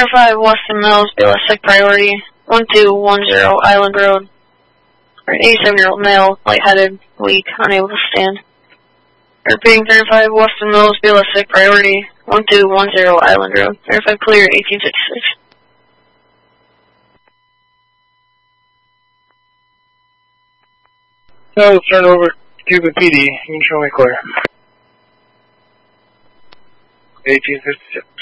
35 Weston Mills, BLS priority, 1210 Island Road. For an 87-year-old male, lightheaded, weak, unable to stand. Repeating 35 Weston Mills, BLS priority, 1210 Island Road. Verify clear, 1856. So let's turn over Cuban PD. You can show me clear. 1856.